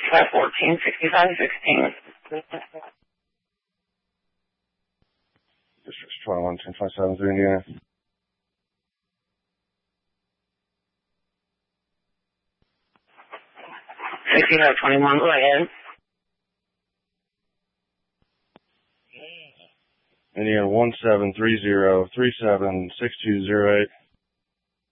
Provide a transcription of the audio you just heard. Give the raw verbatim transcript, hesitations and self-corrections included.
five fourteen sixty-five sixteen. District twenty-one ten twenty-seven through Indiana. sixty-five twenty-one, go ahead. Indiana one seven three zero three seven six two zero eight.